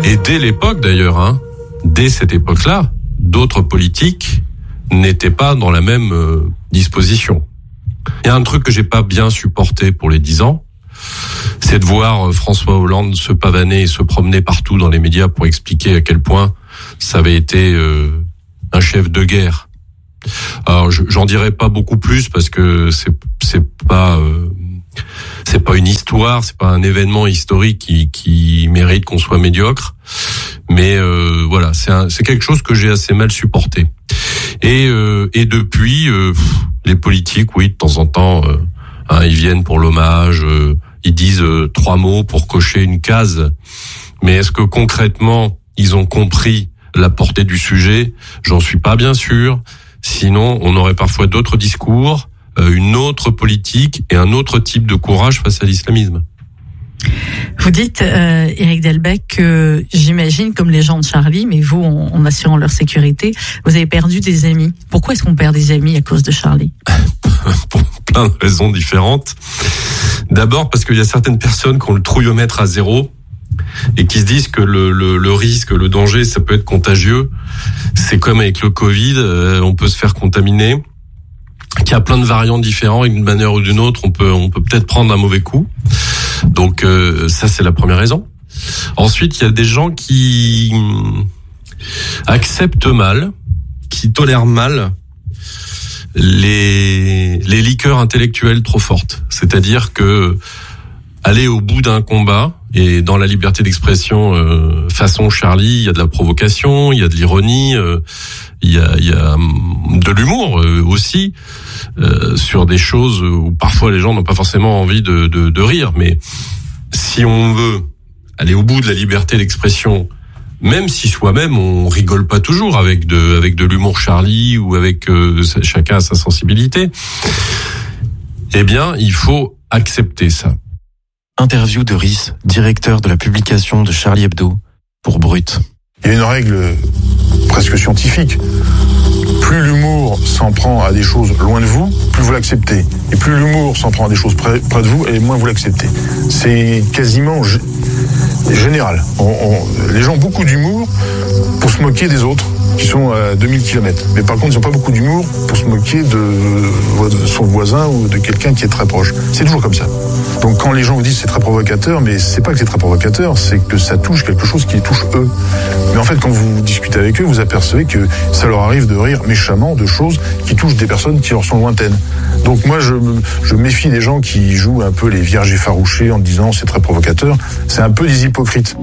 Et dès l'époque d'ailleurs, dès cette époque-là, d'autres politiques n'étaient pas dans la même disposition. Il y a un truc que j'ai pas bien supporté pour les 10 ans, c'est de voir François Hollande se pavaner et se promener partout dans les médias pour expliquer à quel point ça avait été un chef de guerre. Alors j'en dirai pas beaucoup plus parce que c'est pas une histoire, c'est pas un événement historique qui mérite qu'on soit médiocre. Mais voilà, c'est quelque chose que j'ai assez mal supporté. Et depuis, les politiques, oui, de temps en temps, ils viennent pour l'hommage, ils disent 3 mots pour cocher une case. Mais est-ce que concrètement, ils ont compris la portée du sujet? J'en suis pas bien sûr. Sinon, on aurait parfois d'autres discours, une autre politique et un autre type de courage face à l'islamisme. Vous dites, Éric Delbecq, que j'imagine, comme les gens de Charlie, mais vous, en assurant leur sécurité, vous avez perdu des amis. Pourquoi est-ce qu'on perd des amis à cause de Charlie? Pour plein de raisons différentes. D'abord parce qu'il y a certaines personnes qui ont le trouillomètre à 0 et qui se disent que le risque, le danger, ça peut être contagieux. C'est comme avec le Covid, on peut se faire contaminer. Qu'il y a plein de variants différents et d'une manière ou d'une autre, on peut peut-être prendre un mauvais coup. Donc ça, c'est la première raison. Ensuite, il y a des gens qui acceptent mal, qui tolèrent mal les liqueurs intellectuelles trop fortes. C'est-à-dire que aller au bout d'un combat, et dans la liberté d'expression façon Charlie, il y a de la provocation, il y a de l'ironie, il y a de l'humour aussi, sur des choses où parfois les gens n'ont pas forcément envie de rire. Mais si on veut aller au bout de la liberté d'expression, même si soi-même on rigole pas toujours avec de l'humour Charlie ou avec chacun a sa sensibilité, eh bien il faut accepter ça. Interview de Riss, directeur de la publication de Charlie Hebdo, pour Brut. Il y a une règle presque scientifique. Plus l'humour s'en prend à des choses loin de vous, plus vous l'acceptez. Et plus l'humour s'en prend à des choses près de vous, et moins vous l'acceptez. C'est quasiment général. Les gens ont beaucoup d'humour pour se moquer des autres qui sont à 2000 km. Mais par contre, ils n'ont pas beaucoup d'humour pour se moquer de son voisin ou de quelqu'un qui est très proche. C'est toujours comme ça. Donc quand les gens vous disent c'est très provocateur, mais c'est pas que c'est très provocateur, c'est que ça touche quelque chose qui les touche eux. Mais en fait, quand vous discutez avec eux, vous apercevez que ça leur arrive de rire méchamment de choses qui touchent des personnes qui leur sont lointaines. Donc moi, je méfie des gens qui jouent un peu les vierges effarouchées en disant c'est très provocateur. C'est un peu des hypocrites.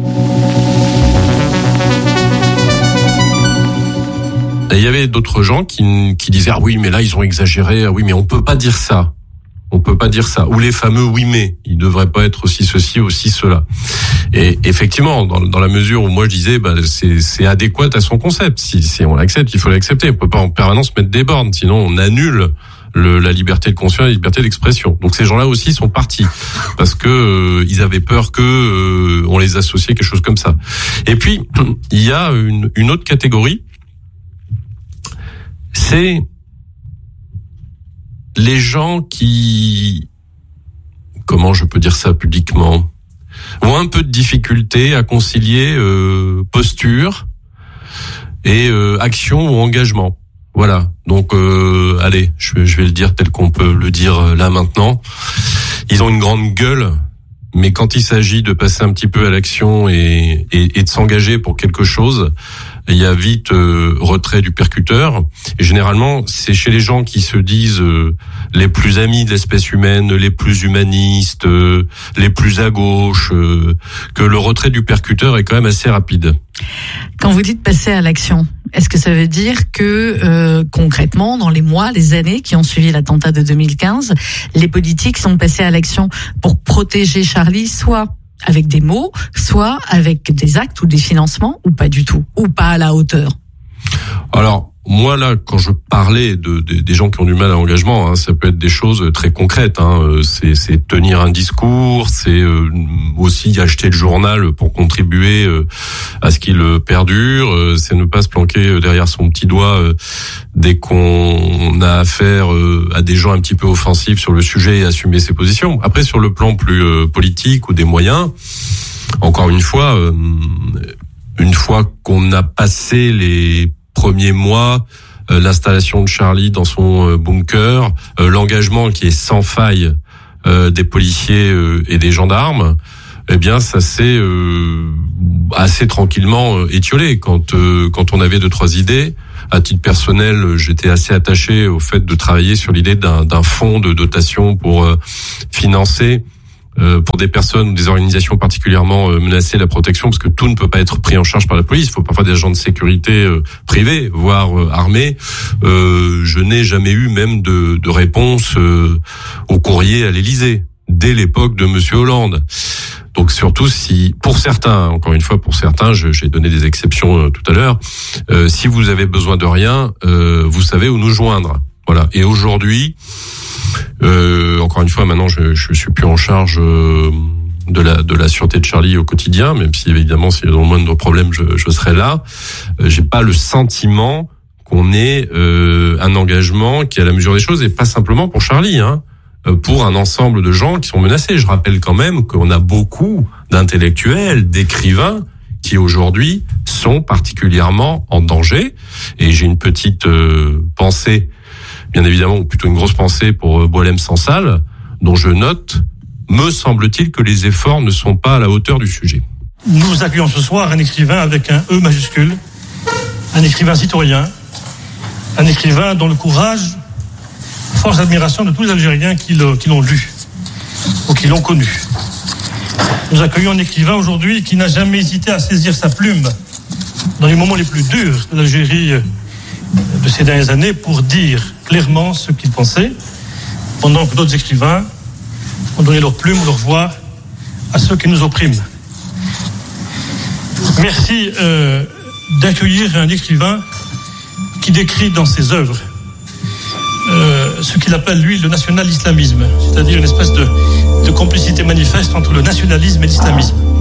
Et il y avait d'autres gens qui disaient ah oui mais là ils ont exagéré, ah oui mais on peut pas dire ça. On peut pas dire ça. Ou les fameux oui mais, il devrait pas être aussi ceci, aussi cela. Et effectivement, dans la mesure où moi je disais, c'est adéquat à son concept. Si on l'accepte, il faut l'accepter. On peut pas en permanence mettre des bornes, sinon on annule la liberté de conscience et la liberté d'expression. Donc ces gens-là aussi sont partis parce que ils avaient peur que on les associait quelque chose comme ça. Et puis il y a une autre catégorie, c'est les gens qui, comment je peux dire ça publiquement, ont un peu de difficulté à concilier posture et action ou engagement. Voilà. Donc allez, je vais le dire tel qu'on peut le dire là maintenant. Ils ont une grande gueule, mais quand il s'agit de passer un petit peu à l'action et de s'engager pour quelque chose, il y a vite retrait du percuteur. Et généralement, c'est chez les gens qui se disent les plus amis de l'espèce humaine, les plus humanistes, les plus à gauche, que le retrait du percuteur est quand même assez rapide. Quand vous dites passer à l'action, est-ce que ça veut dire que concrètement, dans les mois, les années qui ont suivi l'attentat de 2015, les politiques sont passés à l'action pour protéger Charlie, soit avec des mots, soit avec des actes ou des financements, ou pas du tout, ou pas à la hauteur? Alors, moi là, quand je parlais des gens qui ont du mal à l'engagement, ça peut être des choses très concrètes. C'est tenir un discours, c'est aussi acheter le journal pour contribuer à ce qu'il perdure, c'est ne pas se planquer derrière son petit doigt dès qu'on a affaire à des gens un petit peu offensifs sur le sujet et assumer ses positions. Après, sur le plan plus politique ou des moyens, encore une fois, une fois qu'on a passé les premiers mois, l'installation de Charlie dans son bunker, l'engagement qui est sans faille des policiers et des gendarmes, eh bien ça s'est assez tranquillement étiolé quand on avait 2-3 idées. À titre personnel, j'étais assez attaché au fait de travailler sur l'idée d'un fonds de dotation pour financer pour des personnes ou des organisations particulièrement menacées la protection, parce que tout ne peut pas être pris en charge par la police. Il faut parfois des agents de sécurité privés, voire armés. Je n'ai jamais eu même de réponse au courrier à l'Élysée dès l'époque de Monsieur Hollande. Donc surtout si, pour certains, encore une fois pour certains, j'ai donné des exceptions tout à l'heure, si vous avez besoin de rien, vous savez où nous joindre. Voilà. Et aujourd'hui, encore une fois, maintenant je suis plus en charge de la sûreté de Charlie au quotidien, même si évidemment s'il y a dans le moindre problème, je serai là. J'ai pas le sentiment qu'on ait un engagement qui est à la mesure des choses, et pas simplement pour Charlie, pour un ensemble de gens qui sont menacés. Je rappelle quand même qu'on a beaucoup d'intellectuels, d'écrivains qui aujourd'hui sont particulièrement en danger. Et j'ai une petite pensée, bien évidemment, ou plutôt une grosse pensée pour Boualem Sansal, dont je note, me semble-t-il, que les efforts ne sont pas à la hauteur du sujet. Nous accueillons ce soir un écrivain avec un E majuscule, un écrivain citoyen, un écrivain dont le courage force l'admiration de tous les Algériens qui l'ont lu ou qui l'ont connu. Nous accueillons un écrivain aujourd'hui qui n'a jamais hésité à saisir sa plume dans les moments les plus durs de l'Algérie de ces dernières années pour dire clairement ce qu'il pensait, pendant que d'autres écrivains ont donné leur plume ou leur voix à ceux qui nous oppriment. Merci d'accueillir un écrivain qui décrit dans ses œuvres ce qu'il appelle, lui, le national-islamisme, c'est-à-dire une espèce de complicité manifeste entre le nationalisme et l'islamisme.